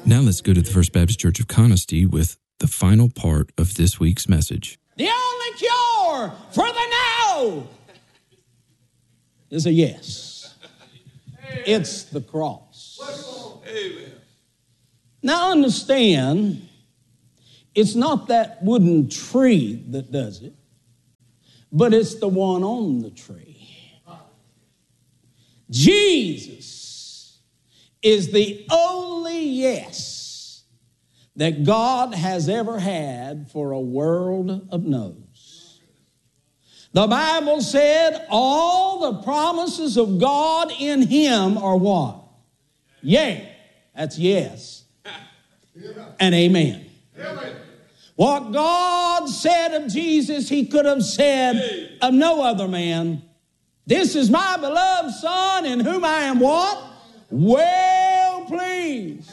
Now let's go to the First Baptist Church of Conisty with the final part of this week's message. The only cure for the no is a yes. It's the cross. Now understand, it's not that wooden tree that does it, but it's the one on the tree. Jesus is the only yes that God has ever had for a world of no's. The Bible said all the promises of God in him are what? Yea. That's yes. And amen. What God said of Jesus, he could have said of no other man. This is my beloved Son in whom I am what? Well pleased.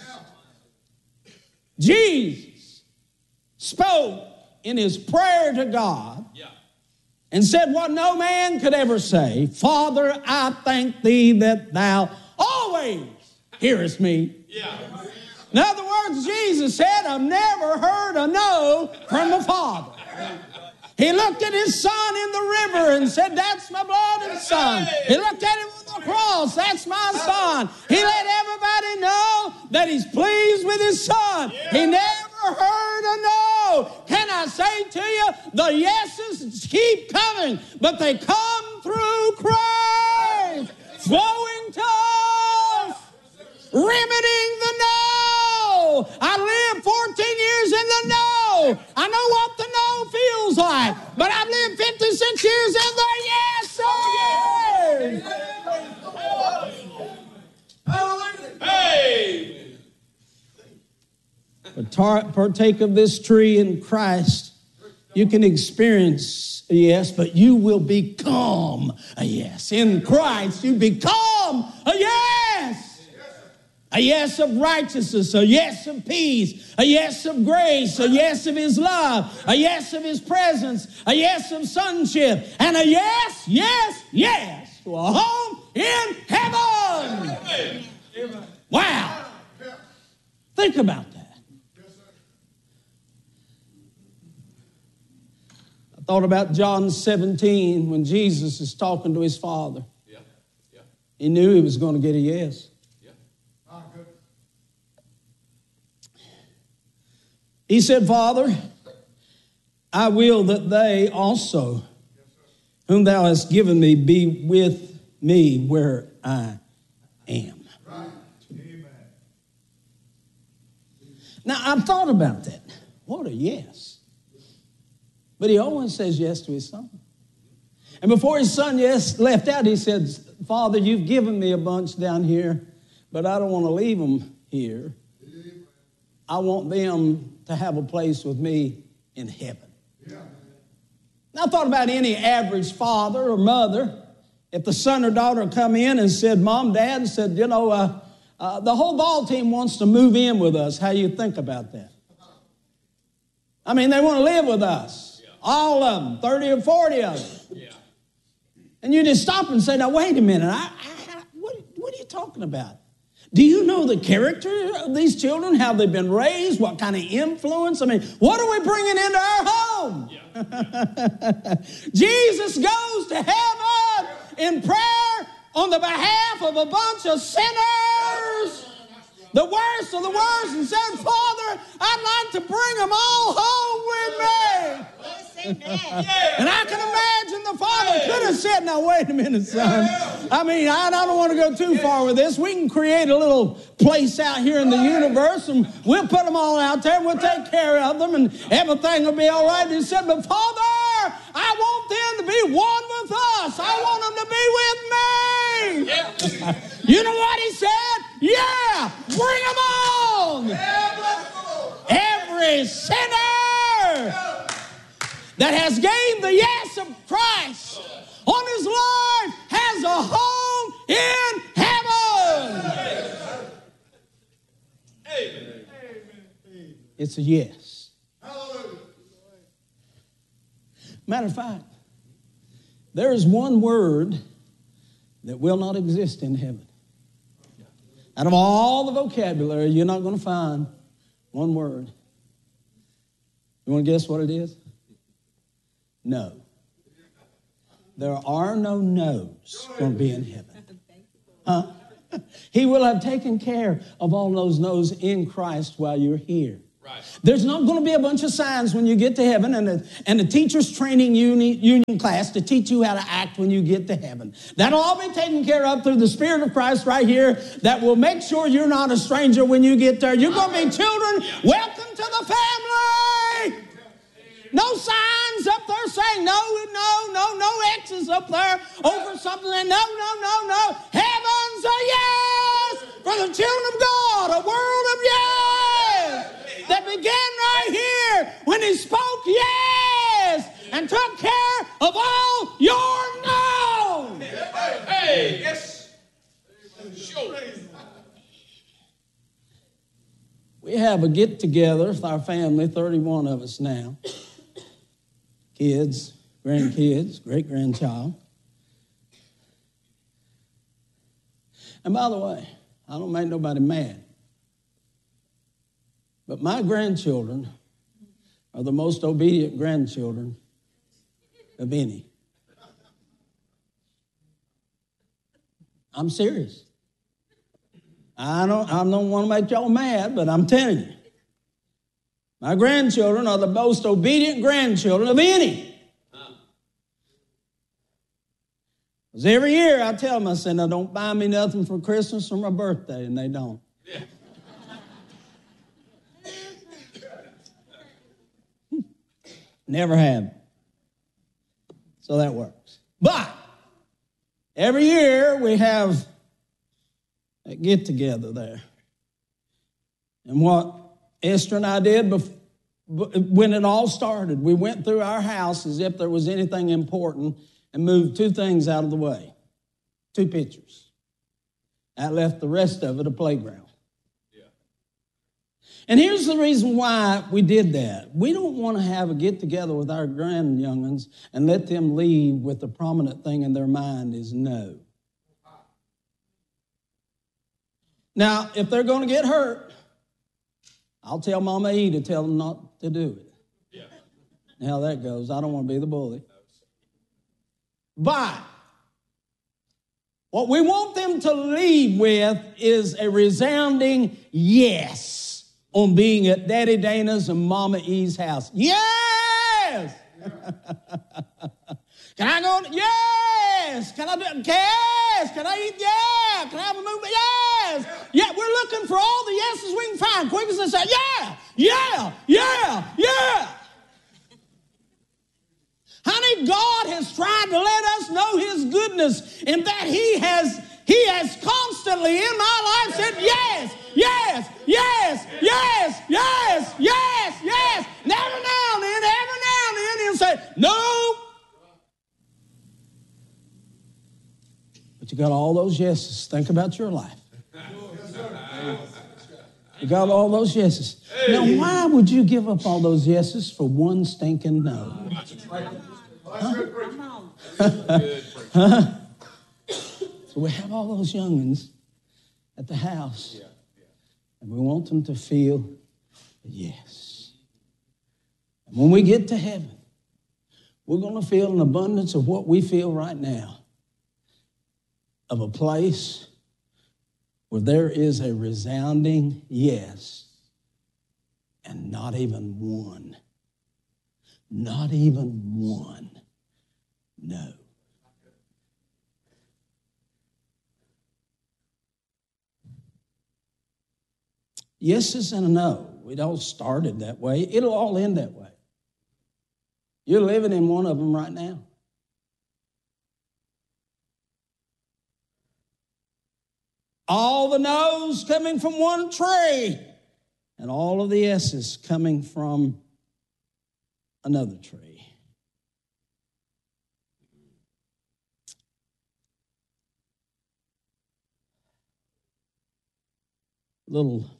Jesus spoke in his prayer to God and said what no man could ever say. Father, I thank thee that thou always hearest me. In other words, Jesus said, I've never heard a no from the Father. He looked at his Son in the river and said, that's my beloved Son. He looked at him on the cross, that's my Son. He let everybody know that he's pleased with his Son. He never heard a no. Can I say to you, the yeses keep coming, but they come through Christ, flowing to us, remedying the no. I lived 14 years in the no. I know what the no feels like, but I've lived 56 years in the yes, sir. Hey. But partake of this tree in Christ, you can experience a yes, but you will become a yes. In Christ, you become a yes. A yes of righteousness, a yes of peace, a yes of grace, a yes of his love, a yes of his presence, a yes of sonship, and a yes, yes, yes to a home in heaven. Wow. Think about that. I thought about John 17 when Jesus is talking to his Father. He knew he was going to get a yes. He said, Father, I will that they also, whom thou hast given me, be with me where I am. Now, I've thought about that. What a yes. But he always says yes to his Son. And before his Son left out, he said, Father, you've given me a bunch down here, but I don't want to leave them here. I want them to have a place with me in heaven. Now, I thought about any average father or mother. If the son or daughter come in and said, Mom, Dad, said, the whole ball team wants to move in with us. How you think about that? I mean, they want to live with us. All of them, 30 or 40 of them. And you just stop and say, now, wait a minute. What are you talking about? Do you know the character of these children, how they've been raised, what kind of influence? I mean, what are we bringing into our home? Jesus goes to heaven in prayer on the behalf of a bunch of sinners, the worst of the worst, and said, Father, I'd like to bring them all home with me. And I can imagine the Father could have said, now wait a minute, son. I mean, I don't want to go too far with this. We can create a little place out here in the universe and we'll put them all out there and we'll take care of them and everything will be all right. And he said, but Father, I want them to be one with us. I want them to be with me. You know what he said? Yeah, bring them on. Every sinner that has gained the yes of Christ on his life has a home in heaven. Amen. It's a yes. Matter of fact, there is one word that will not exist in heaven. Out of all the vocabulary, you're not going to find one word. You want to guess what it is? No. There are no no's going to be in heaven. Huh? He will have taken care of all those no's in Christ while you're here. Right. There's not going to be a bunch of signs when you get to heaven and a teacher's training union class to teach you how to act when you get to heaven. That'll all be taken care of through the Spirit of Christ right here that will make sure you're not a stranger when you get there. You're going to be children. Welcome to the family. No signs up there saying no X's up there over something. And no. Heaven's a yes for the children of God, a world of yes that began right here when he spoke yes and took care of all your no. Hey, yes. Sure. We have a get-together with our family, 31 of us now. Kids, grandkids, great-grandchild. And by the way, I don't make nobody mad, but my grandchildren are the most obedient grandchildren of any. I'm serious. I don't want to make y'all mad, but I'm telling you. My grandchildren are the most obedient grandchildren of any. Because every year I tell them, I say, now don't buy me nothing for Christmas or my birthday, and they don't. Yeah. Never have. So that works. But every year we have a get-together there. And what Esther and I did when it all started, we went through our house as if there was anything important and moved two things out of the way. Two pictures. That left the rest of it a playground. Yeah. And here's the reason why we did that. We don't want to have a get-together with our grand-young'uns and let them leave with the prominent thing in their mind is no. Now, if they're going to get hurt, I'll tell Mama E to tell them not to do it. Yeah. And how that goes, I don't want to be the bully. But what we want them to leave with is a resounding yes on being at Daddy Dana's and Mama E's house. Yes! Can I go? Yes! Can I do it? Yes! Can I eat? Yeah! Can I have a movie? Yes! Yeah, we're looking for all the yeses we can find. Quick as they say, yeah! Yeah! Yeah! Yeah! Honey, God has tried to let us know his goodness in that he has constantly in my life said yes, yes, yes, yes, yes, yes, yes. And every now and then, he'll say, no. But you got all those yeses. Think about your life. You got all those yeses. Now, why would you give up all those yeses for one stinking no? Huh? So we have all those young'uns at the house, and we want them to feel yes. And when we get to heaven, we're going to feel an abundance of what we feel right now, of a place where there is a resounding yes and not even one no. Yeses and a no. It all started that way. It'll all end that way. You're living in one of them right now. All the no's coming from one tree, and all of the yeses coming from another tree. Little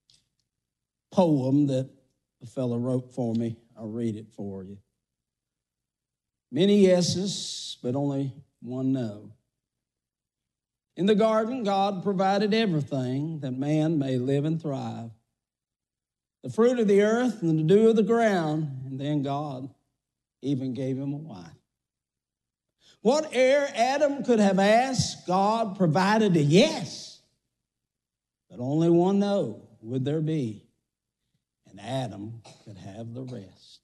poem that a fellow wrote for me. I'll read it for you. Many yeses, but only one no. In the garden, God provided everything that man may live and thrive. The fruit of the earth and the dew of the ground, and then God even gave him a wife. Whate'er Adam could have asked, God provided a yes. But only one no would there be, and Adam could have the rest.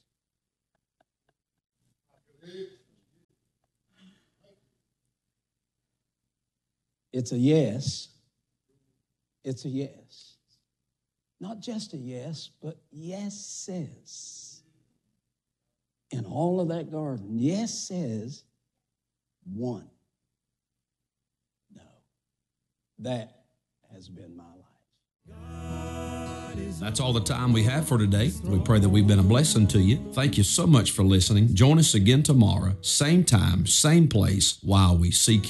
It's a yes. It's a yes. Not just a yes, but yeses. In all of that garden, yes says one. No. That has been my life. That's all the time we have for today. We pray that we've been a blessing to you. Thank you so much for listening. Join us again tomorrow, same time, same place, while we seek